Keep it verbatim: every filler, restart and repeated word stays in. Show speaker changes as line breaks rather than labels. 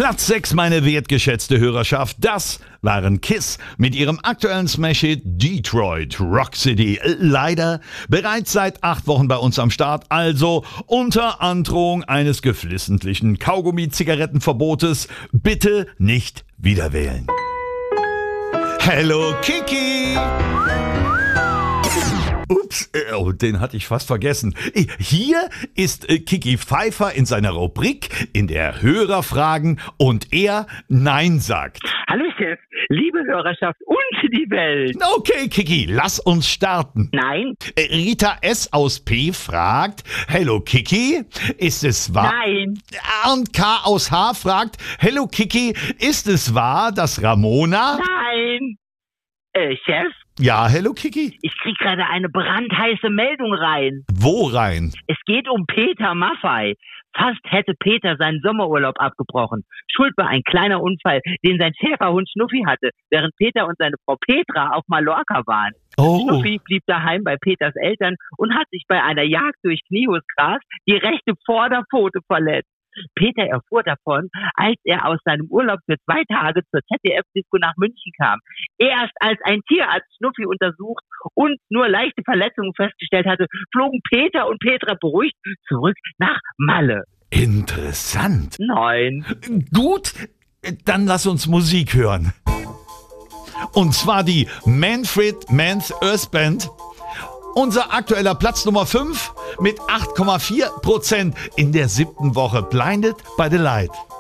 Platz sechs, meine wertgeschätzte Hörerschaft, das waren Kiss mit ihrem aktuellen Smash-Hit Detroit Rock City. Leider bereits seit acht Wochen bei uns am Start, also unter Androhung eines geflissentlichen Kaugummi-Zigarettenverbotes. Bitte nicht wiederwählen. Hello Kiki! Ups, oh, den hatte ich fast vergessen. Hier ist äh, Kiki Pfeiffer in seiner Rubrik, in der Hörer fragen und er Nein sagt.
Hallo Chef, liebe Hörerschaft und die Welt.
Okay, Kiki, lass uns starten.
Nein.
Äh, Rita S. aus P. fragt, Hello Kiki, ist es wahr?
Nein.
Und K. aus H. fragt, Hello Kiki, ist es wahr, dass Ramona...
Nein. Äh, Chef?
Ja, Hello Kiki.
Ich krieg gerade eine brandheiße Meldung rein.
Wo rein?
Es geht um Peter Maffay. Fast hätte Peter seinen Sommerurlaub abgebrochen. Schuld war ein kleiner Unfall, den sein Schäferhund Schnuffi hatte, während Peter und seine Frau Petra auf Mallorca waren.
Oh.
Schnuffi blieb daheim bei Peters Eltern und hat sich bei einer Jagd durch Kniehus Gras die rechte Vorderpfote verletzt. Peter erfuhr davon, als er aus seinem Urlaub für zwei Tage zur Z D F-Disco nach München kam. Erst als ein Tierarzt Schnuffi untersucht und nur leichte Verletzungen festgestellt hatte, flogen Peter und Petra beruhigt zurück nach Malle.
Interessant.
Nein.
Gut, dann lass uns Musik hören. Und zwar die Manfred Mann's Earth Band. Unser aktueller Platz Nummer fünf mit acht Komma vier Prozent in der siebten Woche. Blinded by the Light.